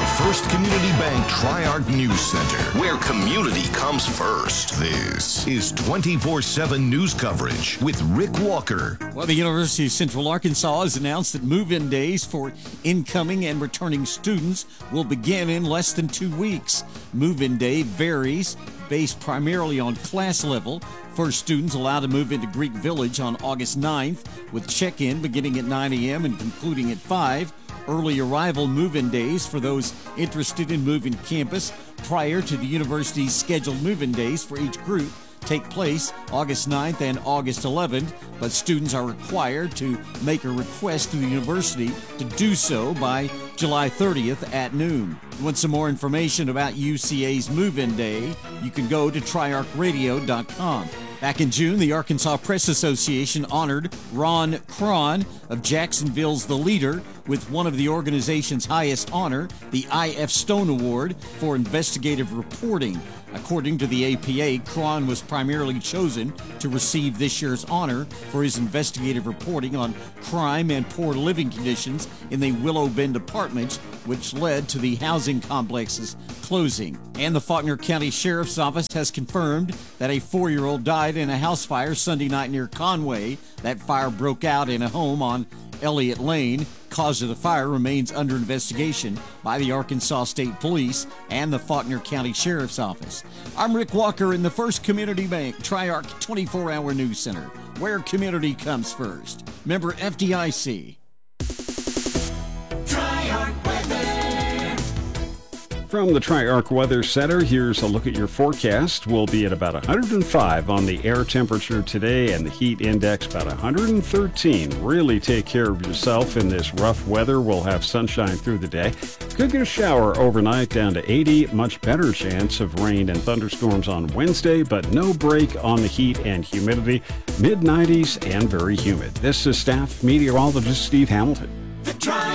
First Community Bank Tri-Arc News Center, where community comes first. This is 24/7 news coverage with Rick Walker. Well, the University of Central Arkansas has announced that move-in days for incoming and returning students will begin in less than 2 weeks. Move-in day varies based primarily on class level. First students allowed to move into Greek Village on August 9th, with check-in beginning at 9 a.m. and concluding at 5. Early arrival move-in days for those interested in moving campus prior to the university's scheduled move-in days for each group take place August 9th and August 11th, but students are required to make a request to the university to do so by July 30th at noon. Want some more information about UCA's move-in day? You can go to triarchradio.com. Back in June, the Arkansas Press Association honored Ron Cron of Jacksonville's The Leader with one of the organization's highest honor, the I.F. Stone Award for investigative reporting. According to the APA, Cron was primarily chosen to receive this year's honor for his investigative reporting on crime and poor living conditions in the Willow Bend apartments, which led to the housing complex's closing. And the Faulkner County Sheriff's Office has confirmed that a 4-year-old died in a house fire Sunday night near Conway. That fire broke out in a home on Elliott Lane. Cause of the fire remains under investigation by the Arkansas State Police and the Faulkner County Sheriff's Office. I'm Rick Walker in the First Community Bank Tri-Arc 24-hour news center, where community comes first. Member FDIC. Tri-Arc weather. From the Tri-Arc Weather Center, here's a look at your forecast. We'll be at about 105 on the air temperature today and the heat index about 113. Really take care of yourself in this rough weather. We'll have sunshine through the day. Could get a shower overnight down to 80. Much better chance of rain and thunderstorms on Wednesday, but no break on the heat and humidity. Mid-90s and very humid. This is staff meteorologist Steve Hamilton.